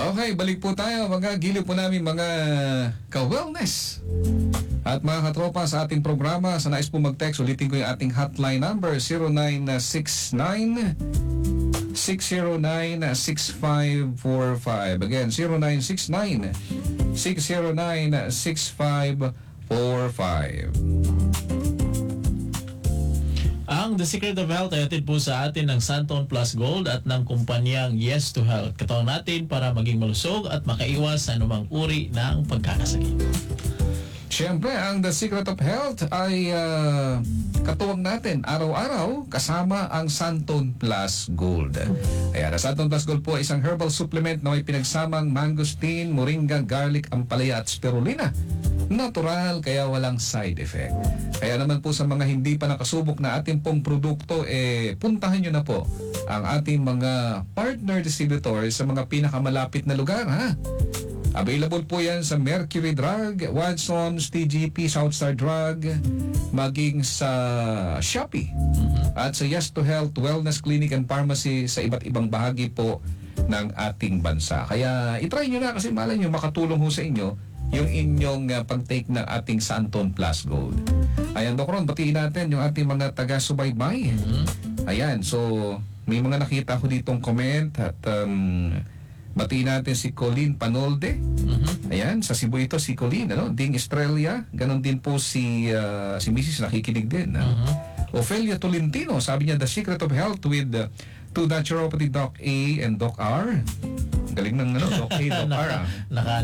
Okay, balik po tayo. Mga giliw po namin mga ka-wellness. At mga katropa sa ating programa, sa nais po mag-text, ulitin ko yung ating hotline number, 0969-609-6545. Again, 0969-609-6545. Ang The Secret of Health ay atid po sa atin ng Santon Plus Gold at ng kumpanyang Yes to Health. Katawan natin para maging malusog at makaiwas sa anumang uri ng pagkakasakit. Siyempre, ang The Secret of Health ay katuwang natin araw-araw kasama ang Santon Plus Gold. Ayan, ang Santon Plus Gold po ay isang herbal supplement na may pinagsamang mangosteen, moringa, garlic, ampalaya at spirulina. Natural, kaya walang side effect. Kaya naman po sa mga hindi pa nakasubok na ating pong produkto, puntahan nyo na po ang ating mga partner distributors sa mga pinakamalapit na lugar, ha? Available po yan sa Mercury Drug, Watsons, TGP, Southstar Drug, maging sa Shopee, at sa Yes to Health, Wellness Clinic and Pharmacy sa iba't ibang bahagi po ng ating bansa. Kaya itry nyo na kasi malay nyo makatulong ho sa inyo yung inyong pag-take ng ating Santon Plus Gold. Ayan, Doc Ron, batiin natin yung ating mga taga-subaybay. Ayan, so may mga nakita ko ditong comment at batiin natin si Colleen Panolde. Ayan, sa Cebu ito si Colleen, Ding Estrella, ganon din po si Mrs. nakikinig din. Ophelia Tolentino, sabi niya, The Secret of Health with two naturopathy, Doc A and Doc R. Galing ng Doc A, Doc R.